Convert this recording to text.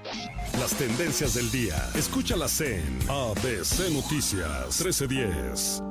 Las tendencias del día. Escúchalas en ABC Noticias 1310.